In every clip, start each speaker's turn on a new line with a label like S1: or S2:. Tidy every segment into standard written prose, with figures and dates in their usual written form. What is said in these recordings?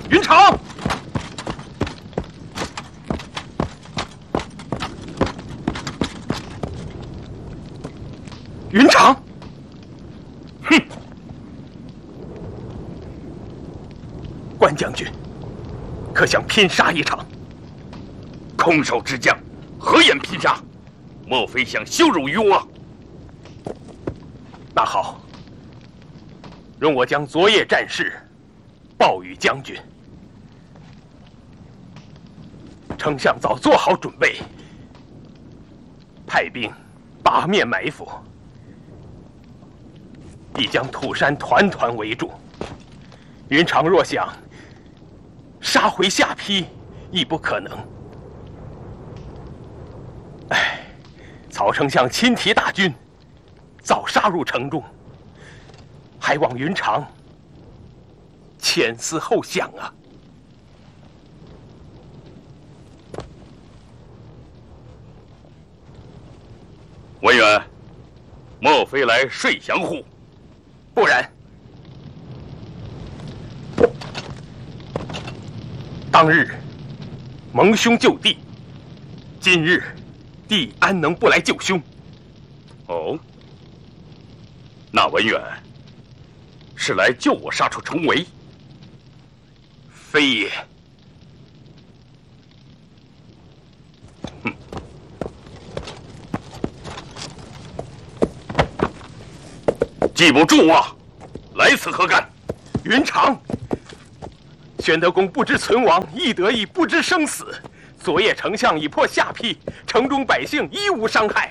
S1: 云长，云长，哼！关将军，可想拼杀一场？
S2: 空手之将，何言拼杀？莫非想羞辱于我？
S1: 那好，容我将昨夜战事报与将军。丞相早做好准备，派兵八面埋伏，已将土山团团围住。云长若想杀回下邳，亦不可能。唉，曹丞相亲提大军，早杀入城中，还望云长前思后想啊！
S2: 文远，莫非来睡降乎？
S1: 不然，当日蒙兄救弟，今日弟安能不来救兄？
S2: 哦，那文远是来救我杀出重围？
S1: 非也。
S2: 季不住啊！来此何干？
S1: 云长，宣德公不知存亡，翼德亦不知生死。昨夜丞相已破下邳，城中百姓一无伤害。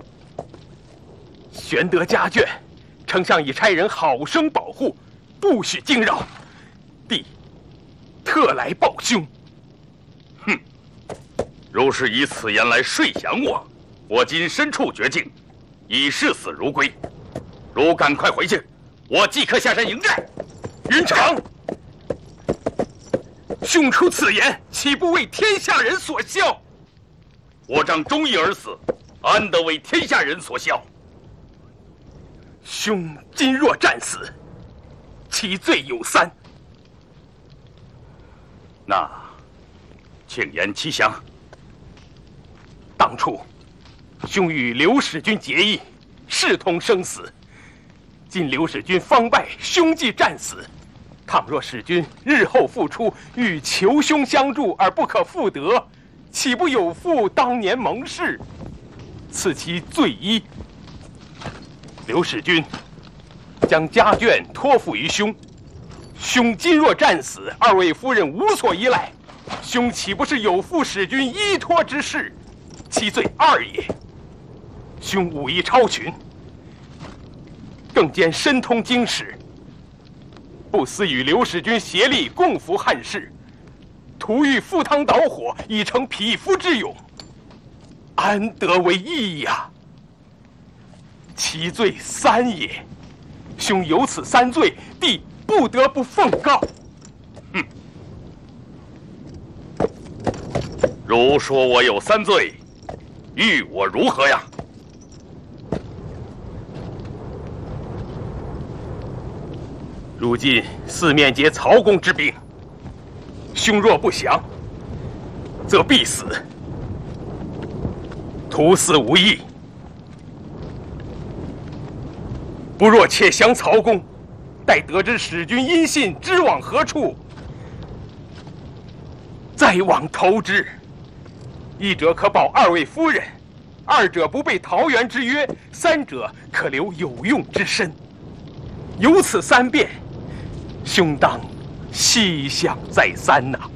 S1: 玄德家眷，丞相已差人好生保护，不许惊扰。弟特来报兄。
S2: 哼！如是以此言来说降我，我今身处绝境，已视死如归。如赶快回去，我即刻下山迎战。
S1: 云长，兄出此言，岂不为天下人所笑？
S2: 我仗忠义而死，安得为天下人所笑？
S1: 兄今若战死，其罪有三。
S2: 那，请言其详。
S1: 当初，兄与刘使君结义，视同生死。今刘使君方败，兄既战死，倘若使君日后复出，欲求兄相助而不可复得，岂不有负当年盟誓？此其罪一。刘使君将家眷托付于兄，兄今若战死，二位夫人无所依赖，兄岂不是有负使君依托之事？其罪二也。兄武艺超群，更兼深通经史，不思与刘使君协力共扶汉室，徒欲赴汤蹈火，以成匹夫之勇，安得为义呀？其罪三也。兄有此三罪，弟不得不奉告。
S2: 哼！如说我有三罪，欲我如何呀？
S1: 如今四面皆曹公之兵，兄若不降，则必死。徒死无益。不若且降曹公，待得知使君音信知往何处，再往投之。一者可保二位夫人，二者不背桃园之约，三者可留有用之身。有此三变，兄当细想再三呐。